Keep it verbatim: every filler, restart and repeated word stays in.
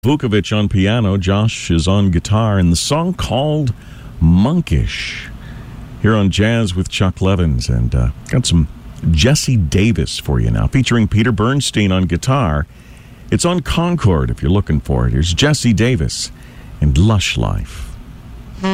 Vukovic on piano, Josh is on guitar, and the song called Monkish. Here on Jazz with Chuck Levins, and uh, got some Jesse Davis for you now, featuring Peter Bernstein on guitar. It's on Concord if you're looking for it. Here's Jesse Davis and Lush Life.